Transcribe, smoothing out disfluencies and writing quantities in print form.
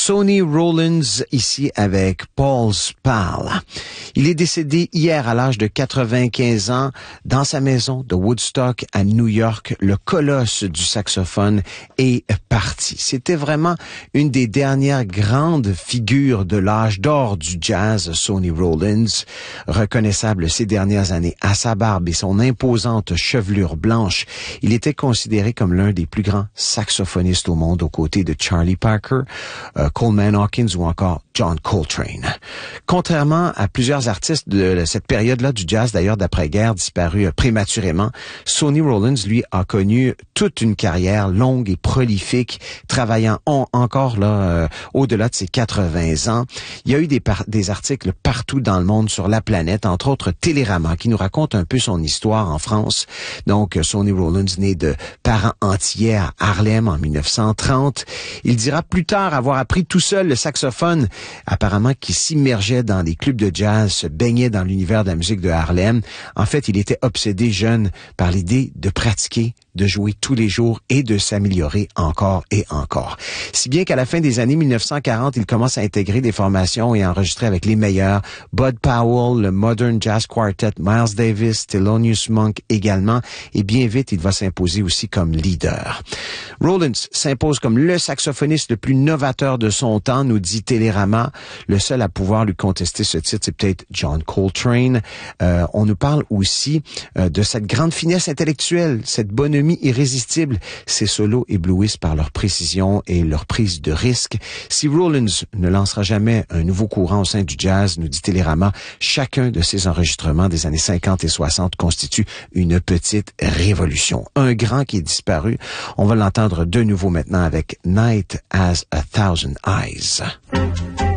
Sonny Rollins ici avec Paul's Pal. Il est décédé hier à l'âge de 95 ans dans sa maison de Woodstock à New York. Le colosse du saxophone est parti. C'était vraiment une des dernières grandes figures de l'âge d'or du jazz, Sonny Rollins, reconnaissable ces dernières années à sa barbe et son imposante chevelure blanche. Il était considéré comme l'un des plus grands saxophonistes au monde aux côtés de Charlie Parker, Coleman Hawkins ou encore John Coltrane. Contrairement à plusieurs artistes de cette période-là du jazz, d'ailleurs d'après-guerre, disparus prématurément, Sonny Rollins, lui, a connu toute une carrière longue et prolifique, travaillant encore là au-delà de ses 80 ans. Il y a eu des articles partout dans le monde sur la planète, entre autres Télérama, qui nous raconte un peu son histoire en France. Donc, Sonny Rollins, né de parents antillais à Harlem en 1930. Il dira plus tard avoir appris tout seul le saxophone, apparemment qui s'immergeait dans les clubs de jazz, se baignait dans l'univers de la musique de Harlem. En fait, il était obsédé jeune par l'idée de pratiquer, de jouer tous les jours et de s'améliorer encore et encore. Si bien qu'à la fin des années 1940, il commence à intégrer des formations et à enregistrer avec les meilleurs, Bud Powell, le Modern Jazz Quartet, Miles Davis, Thelonious Monk également, et bien vite, il va s'imposer aussi comme leader. Rollins s'impose comme le saxophoniste le plus novateur de son temps, nous dit Télérama. Le seul à pouvoir lui contester ce titre, c'est peut-être John Coltrane. On nous parle aussi de cette grande finesse intellectuelle, cette bonhomie irrésistible. Ses solos éblouissent par leur précision et leur prise de risque. Si Rollins ne lancera jamais un nouveau courant au sein du jazz, nous dit Télérama, chacun de ses enregistrements des années 50 et 60 constitue une petite révolution. Un grand qui est disparu. On va l'entendre de nouveau maintenant avec Night as a Thousand Eyes.